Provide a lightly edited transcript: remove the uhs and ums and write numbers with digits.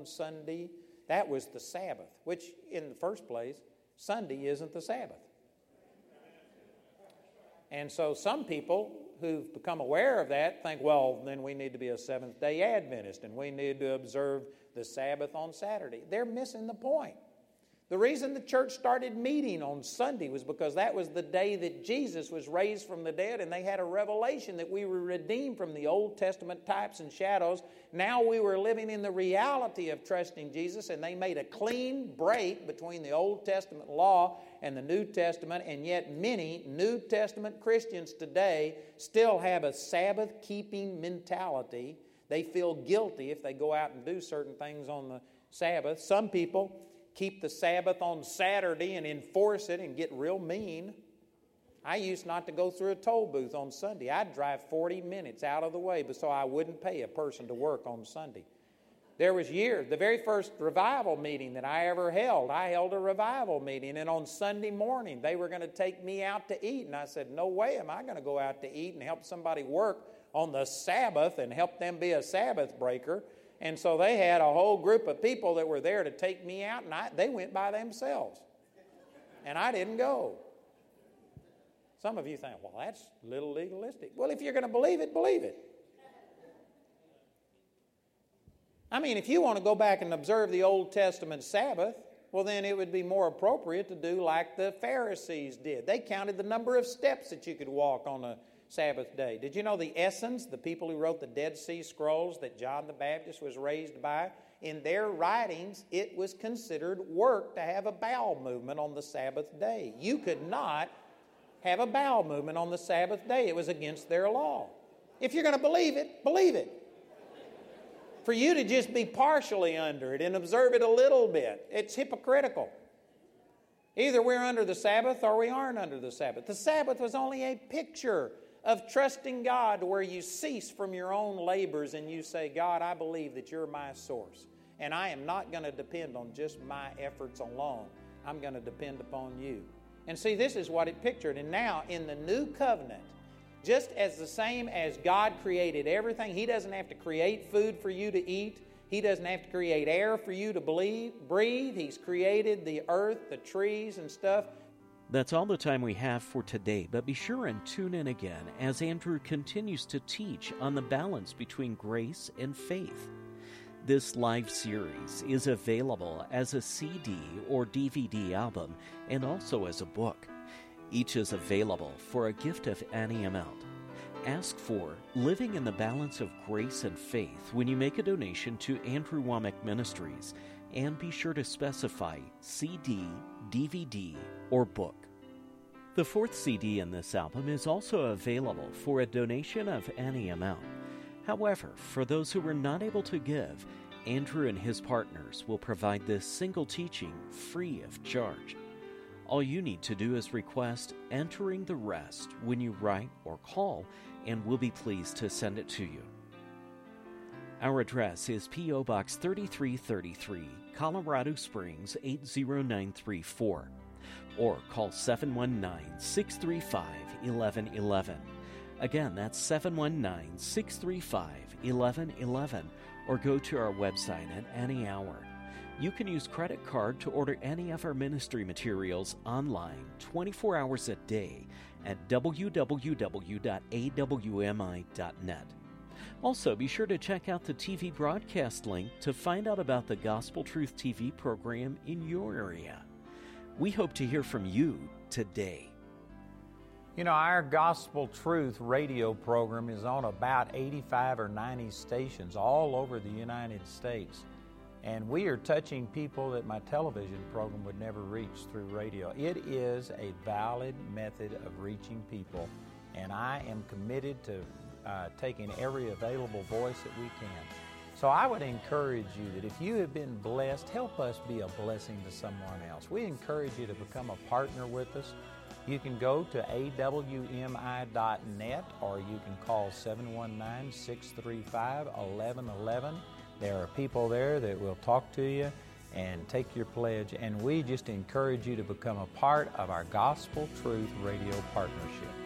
Sunday. That was the Sabbath, which in the first place, Sunday isn't the Sabbath. And so some people who've become aware of that think, well, then we need to be a Seventh-day Adventist and we need to observe the Sabbath on Saturday. They're missing the point. The reason the church started meeting on Sunday was because that was the day that Jesus was raised from the dead, and they had a revelation that we were redeemed from the Old Testament types and shadows. Now we were living in the reality of trusting Jesus, and they made a clean break between the Old Testament law and the New Testament, and yet many New Testament Christians today still have a Sabbath-keeping mentality. They feel guilty if they go out and do certain things on the Sabbath. Some people keep the Sabbath on Saturday and enforce it and get real mean. I used not to go through a toll booth on Sunday. I'd drive 40 minutes out of the way so I wouldn't pay a person to work on Sunday. There was years, the very first revival meeting that I ever held, I held a revival meeting, and on Sunday morning they were going to take me out to eat, and I said, no way am I going to go out to eat and help somebody work on the Sabbath and help them be a Sabbath breaker. And so they had a whole group of people that were there to take me out, and they went by themselves. And I didn't go. Some of you think, well, that's a little legalistic. Well, if you're going to believe it, believe it. I mean, if you want to go back and observe the Old Testament Sabbath, well, then it would be more appropriate to do like the Pharisees did. They counted the number of steps that you could walk on a Sabbath day. Did you know the Essenes, the people who wrote the Dead Sea Scrolls that John the Baptist was raised by, in their writings, it was considered work to have a bowel movement on the Sabbath day. You could not have a bowel movement on the Sabbath day. It was against their law. If you're going to believe it, believe it. For you to just be partially under it and observe it a little bit, it's hypocritical. Either we're under the Sabbath or we aren't under the Sabbath. The Sabbath was only a picture of trusting God, where you cease from your own labors and you say, God, I believe that you're my source, and I am not going to depend on just my efforts alone. I'm going to depend upon you. And see, this is what it pictured. And now in the new covenant, just as the same as God created everything, He doesn't have to create food for you to eat. He doesn't have to create air for you to breathe. He's created the earth, the trees and stuff. That's all the time we have for today, but be sure and tune in again as Andrew continues to teach on the balance between grace and faith. This live series is available as a CD or DVD album and also as a book. Each is available for a gift of any amount. Ask for Living in the Balance of Grace and Faith when you make a donation to Andrew Wommack Ministries, and be sure to specify CD, DVD, or book. The fourth CD in this album is also available for a donation of any amount. However, for those who were not able to give, Andrew and his partners will provide this single teaching free of charge. All you need to do is request Entering the Rest when you write or call, and we'll be pleased to send it to you. Our address is P.O. Box 3333, Colorado Springs 80934, or call 719-635-1111. Again, that's 719-635-1111, or go to our website at any hour. You can use credit card to order any of our ministry materials online 24 hours a day at www.awmi.net. Also, be sure to check out the TV broadcast link to find out about the Gospel Truth TV program in your area. We hope to hear from you today. You know, our Gospel Truth radio program is on about 85 or 90 stations all over the United States. And we are touching people that my television program would never reach through radio. It is a valid method of reaching people, and I am committed to taking every available voice that we can. So I would encourage you that if you have been blessed, help us be a blessing to someone else. We encourage you to become a partner with us. You can go to awmi.net, or you can call 719-635-1111. There are people there that will talk to you and take your pledge, and we just encourage you to become a part of our Gospel Truth Radio Partnership.